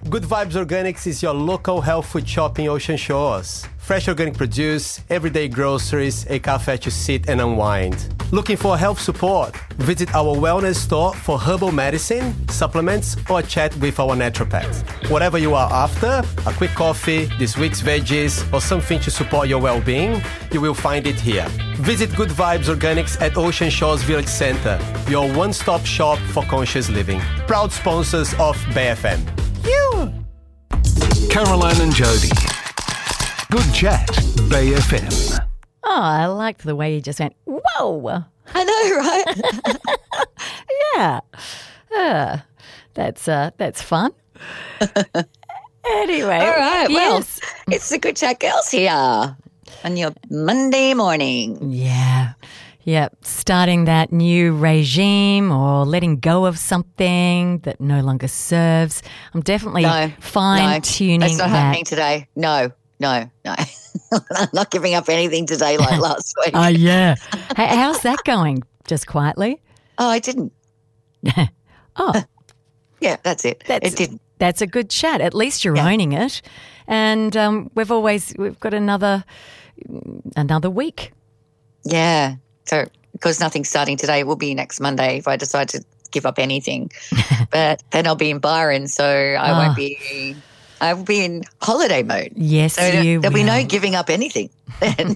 Good Vibes Organics is your local health food shop in Ocean Shores. Fresh organic produce, everyday groceries, a cafe to sit and unwind. Looking for health support? Visit our wellness store for herbal medicine, supplements, or a chat with our naturopath. Whatever you are after, a quick coffee, this week's veggies, or something to support your well-being, you will find it here. Visit Good Vibes Organics at Ocean Shores Village Center, your one-stop shop for conscious living. Proud sponsors of BayFM. Caroline and Jody. Good chat, BayFM. Oh, I liked the way you just went, whoa. I know, right? Yeah. That's fun. Anyway. All right. Yes. Well, it's the Good Chat Girls here on your Monday morning. Yeah. Starting that new regime or letting go of something that no longer serves. I'm definitely fine-tuning that's not that. happening today. No. I'm not giving up anything today like last week. Oh, yeah. How's that going? Just quietly? Oh, I didn't. Oh. Yeah, that's it. It didn't. That's a good chat. At least you're owning it. And we've got another week. Yeah. So because nothing's starting today, it will be next Monday if I decide to give up anything. But then I'll be in Byron, so I will be in holiday mode. Yes, so there'll be no giving up anything then.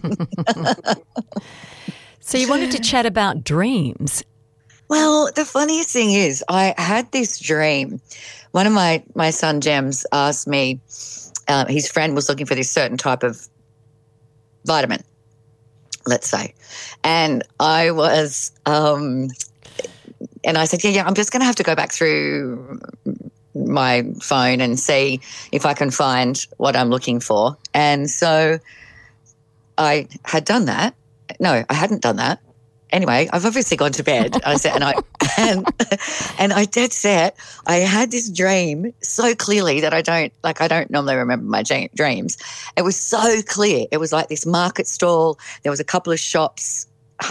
So you wanted to chat about dreams. Well, the funniest thing is I had this dream. One of my son Gems asked me, his friend was looking for this certain type of vitamin, let's say. And I was, and I said, yeah, I'm just going to have to go back through my phone and see if I can find what I'm looking for. And so I had done that. No, I hadn't done that. Anyway, I've obviously gone to bed. I said, and I dead set. I had this dream so clearly that I don't normally remember my dreams. It was so clear. It was like this market stall. There was a couple of shops,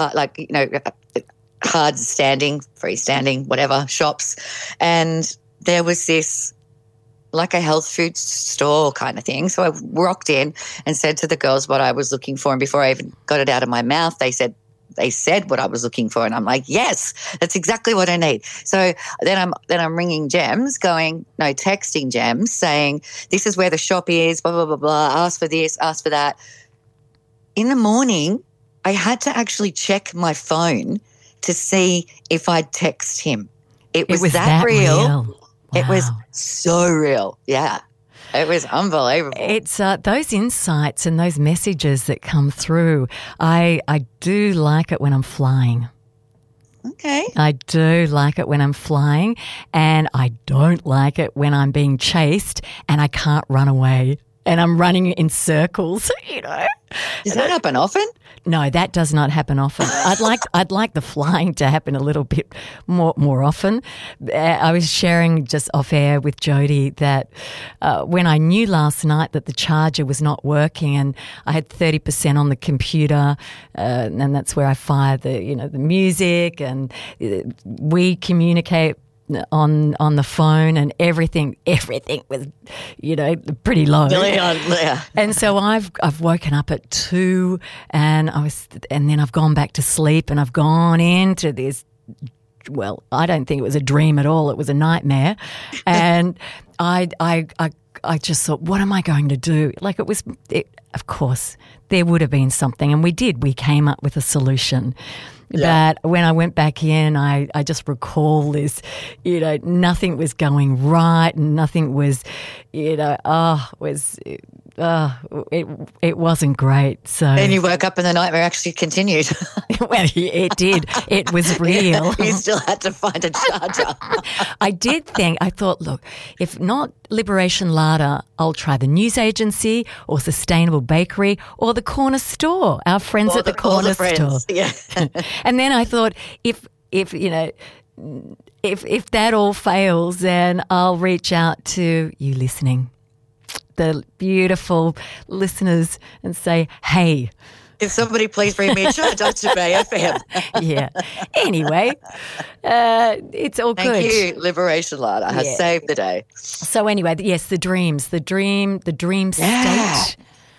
hard standing, freestanding, whatever shops, and there was this like a health food store kind of thing. So I rocked in and said to the girls what I was looking for, and before I even got it out of my mouth, they said what I was looking for, and I'm like, yes, that's exactly what I need. So then I'm ringing Gems, texting Gems saying, this is where the shop is, blah, blah, blah, blah, ask for this, ask for that. In the morning, I had to actually check my phone to see if I'd text him. It was that real. Wow. It was so real. Yeah. It was unbelievable. It's those insights and those messages that come through. I do like it when I'm flying. Okay. I do like it when I'm flying, and I don't like it when I'm being chased and I can't run away and I'm running in circles, Does that happen often? No, that does not happen often. I'd like the flying to happen a little bit more often. I was sharing just off air with Jody that when I knew last night that the charger was not working and I had 30% on the computer, and that's where I fire the music, and we communicate on the phone, and everything was pretty low. And so I've woken up at 2 and then I've gone back to sleep, and I've gone into this, well, I don't think it was a dream at all, it was a nightmare. And I just thought, what am I going to do? Of course there would have been something, and we came up with a solution. Yeah. But when I went back in, I just recall this, nothing was going right, and nothing was, it wasn't great. So then you woke up and the nightmare actually continued. Well, it did. It was real. You still had to find a charger. I thought, look, if not Liberation Larder, I'll try the news agency or Sustainable Bakery or the corner store, our friends at the corner store. Yeah. And then I thought, if that all fails, then I'll reach out to you listening, the beautiful listeners, and say, hey, Can somebody please bring me a shout out to Bay FM? Yeah. Anyway, it's all good. Thank you, Liberation Light. I have saved the day. So anyway, yes, the dream state.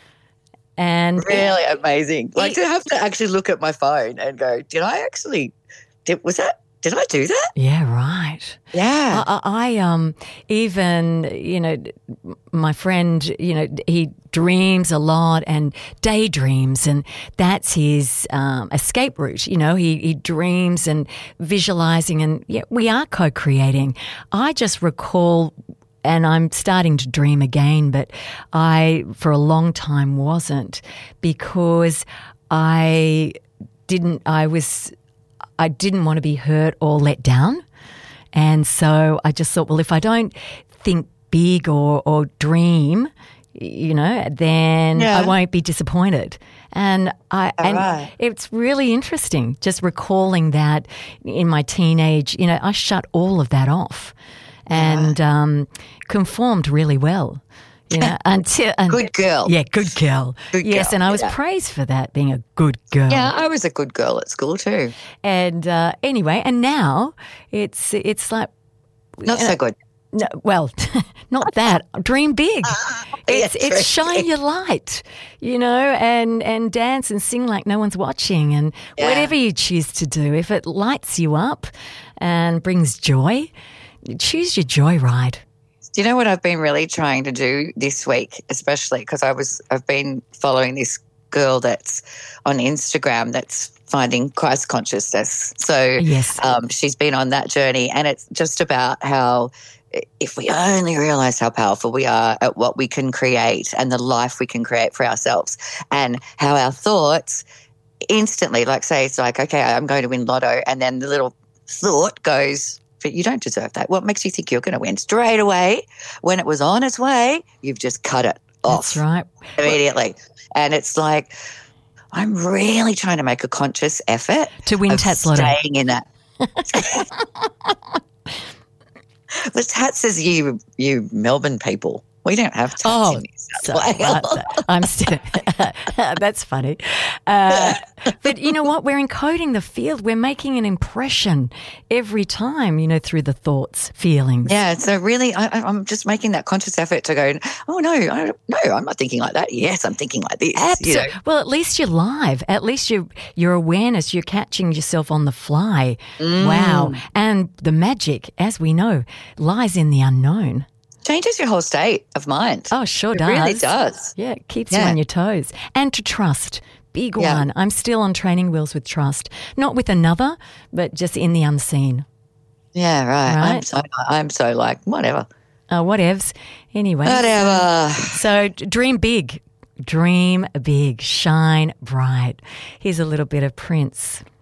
And really amazing. Like to have to actually look at my phone and go, did I do that? Yeah, right. Yeah. I even, my friend, he dreams a lot and daydreams, and that's his escape route. He dreams and visualizing, and we are co-creating. I just recall, and I'm starting to dream again, but I, for a long time, wasn't, because I didn't want to be hurt or let down. And so I just thought, well, if I don't think big or dream, then I won't be disappointed. And it's really interesting just recalling that in my teenage, I shut all of that off and conformed really well. Good girl. Yeah, good girl. Yes, and I was praised for that, being a good girl. Yeah, I was a good girl at school too. And anyway, and now it's like not so good. No, well, not that. Dream big. It's shine your light, and dance and sing like no one's watching, and whatever you choose to do, if it lights you up and brings joy, choose your joy ride. Do you know what I've been really trying to do this week, especially because I've been following this girl that's on Instagram that's finding Christ consciousness. So she's been on that journey, and it's just about how if we only realize how powerful we are at what we can create and the life we can create for ourselves, and how our thoughts instantly, like say it's like, okay, I'm going to win lotto, and then the little thought goes, but you don't deserve that. What makes you think you're going to win? Straight away, when it was on its way, you've just cut it off. That's right. Immediately. And it's like, I'm really trying to make a conscious effort to win Tats Lotto. Staying in that. But Tats says you Melbourne people. We don't have Tats in New South Wales. I'm still. That's funny. But you know what? We're encoding the field. We're making an impression every time, through the thoughts, feelings. Yeah. So really, I'm just making that conscious effort to go, oh, no, I'm not thinking like that. Yes, I'm thinking like this. Absolutely. Well, at least you're live. At least your awareness, you're catching yourself on the fly. Wow. And the magic, as we know, lies in the unknown. Changes your whole state of mind. Oh, sure does. It really does. Yeah, it keeps you on your toes. And to trust. Big one. I'm still on training wheels with trust. Not with another, but just in the unseen. Yeah, right. I'm so like, whatever. Whatevs. Anyway. Whatever. So dream big. Dream big. Shine bright. Here's a little bit of Prince.